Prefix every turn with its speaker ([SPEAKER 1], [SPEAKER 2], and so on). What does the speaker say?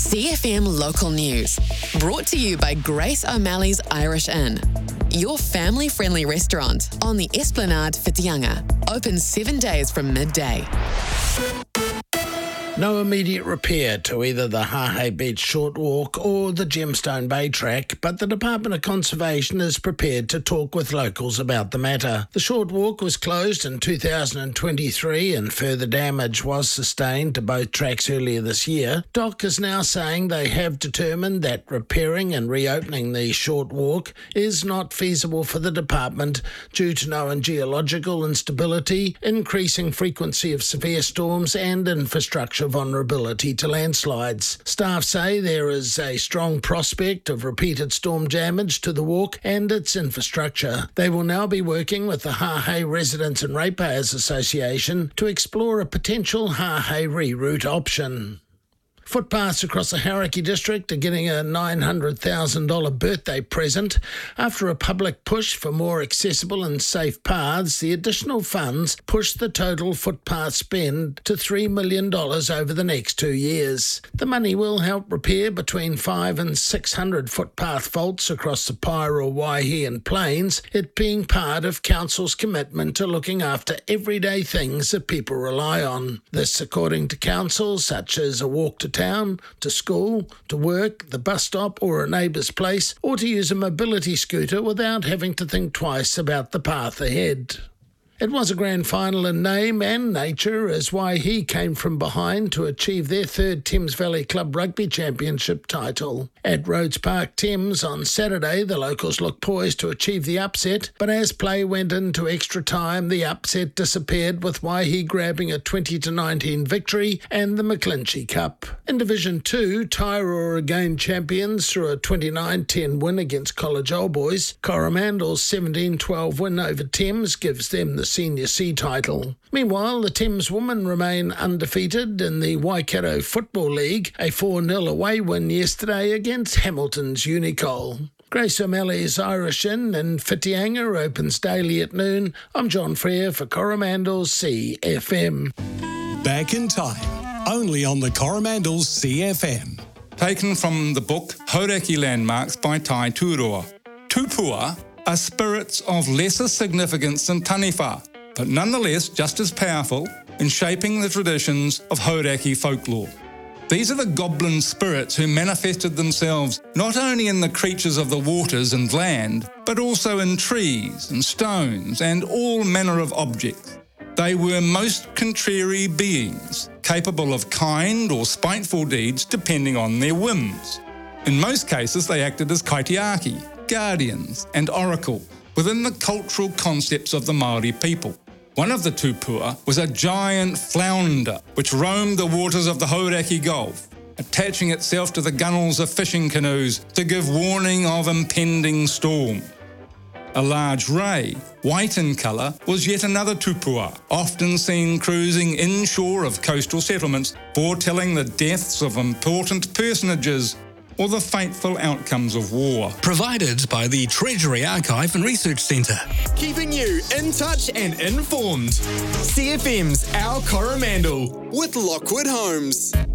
[SPEAKER 1] CFM Local News. Brought to you by Grace O'Malley's Irish Inn. Your family-friendly restaurant on the Esplanade Whitianga. Open 7 days from midday.
[SPEAKER 2] No immediate repair to either the Hahei Beach Short Walk or the Gemstone Bay Track, but the Department of Conservation is prepared to talk with locals about the matter. The Short Walk was closed in 2023 and further damage was sustained to both tracks earlier this year. DOC is now saying they have determined that repairing and reopening the Short Walk is not feasible for the department due to known geological instability, increasing frequency of severe storms and infrastructure vulnerability to landslides. Staff say there is a strong prospect of repeated storm damage to the walk and its infrastructure. They will now be working with the Hahei Residents and Ratepayers Association to explore a potential Hahei reroute option. Footpaths across the Hauraki district are getting a $900,000 birthday present. After a public push for more accessible and safe paths, the additional funds push the total footpath spend to $3 million over the next 2 years. The money will help repair between 500 and 600 footpath faults across the Paira, Waihi and Plains, it being part of Council's commitment to looking after everyday things that people rely on. This, according to Council, such as a walk to town, to school, to work, the bus stop or a neighbour's place, or to use a mobility scooter without having to think twice about the path ahead. It was a grand final in name and nature as Waihi came from behind to achieve their third Thames Valley Club Rugby Championship title. At Rhodes Park Thames on Saturday, the locals looked poised to achieve the upset, but as play went into extra time, the upset disappeared with Waihi grabbing a 20-19 victory and the McClinchy Cup. In Division 2, Taira are again champions through a 29-10 win against College Old Boys. Coromandel's 17-12 win over Thames gives them the Senior C title. Meanwhile, the Thames women remain undefeated in the Waikato Football League, a 4-0 away win yesterday against Hamilton's Unicol. Grace O'Malley's Irish Inn in Whitianga opens daily at noon. I'm John Frere for Coromandel's CFM.
[SPEAKER 3] Back in time, only on the Coromandel's CFM.
[SPEAKER 4] Taken from the book Hauraki Landmarks by Tai Turoa. Tupua are spirits of lesser significance than taniwha, but nonetheless just as powerful in shaping the traditions of Hauraki folklore. These are the goblin spirits who manifested themselves not only in the creatures of the waters and land, but also in trees and stones and all manner of objects. They were most contrary beings, capable of kind or spiteful deeds depending on their whims. In most cases they acted as kaitiaki, guardians and oracle within the cultural concepts of the Māori people. One of the tupua was a giant flounder which roamed the waters of the Hauraki Gulf, attaching itself to the gunnels of fishing canoes to give warning of impending storm. A large ray, white in colour, was yet another tupua, often seen cruising inshore of coastal settlements, foretelling the deaths of important personages or the fateful outcomes of war.
[SPEAKER 3] Provided by the Treasury Archive and Research Centre.
[SPEAKER 5] Keeping you in touch and informed. CFM's Our Coromandel with Lockwood Homes.